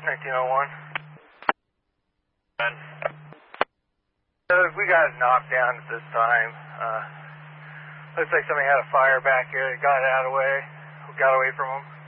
1901. We got it knocked down at this time. Looks like somebody had a fire back here that got out of the way. We got away from them.